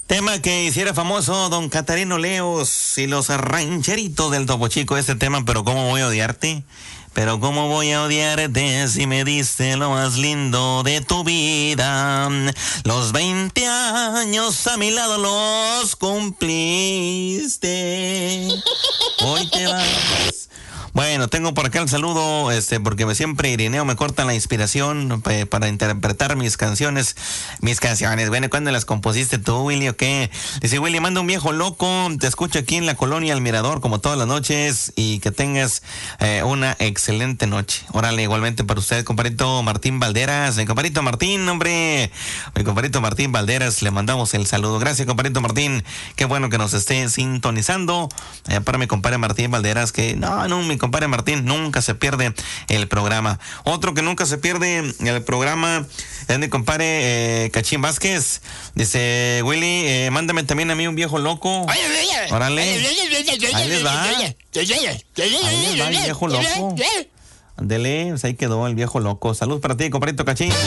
Tema que hiciera famoso don Catarino Leos y los rancheritos del Topo Chico, este tema, pero ¿cómo voy a odiarte? Pero ¿cómo voy a odiarte si me diste lo más lindo de tu vida? Los 20 años a mi lado los cumpliste. Hoy te vas. Bueno, tengo por acá el saludo, porque siempre Irineo me corta la inspiración para interpretar mis canciones. Bueno, ¿cuándo las compusiste tú, Willy, o qué? Dice, Willy, manda un viejo loco, te escucho aquí en la colonia El Mirador, como todas las noches, y que tengas una excelente noche. Órale, igualmente para usted, compadrito Martín Valderas. Mi compadrito Martín, hombre, mi compadrito Martín Valderas, le mandamos el saludo. Gracias, compadrito Martín, qué bueno que nos esté sintonizando. Para mi compadre Martín Valderas, que mi compadre Martín nunca se pierde el programa. Otro que nunca se pierde el programa es mi compadre Cachín Vázquez. Dice, Willy, mándame también a mí un viejo loco. Órale. Ahí les va. Ahí les va el viejo loco. Ándele, pues ahí quedó el viejo loco. Salud para ti, compadrito Cachín.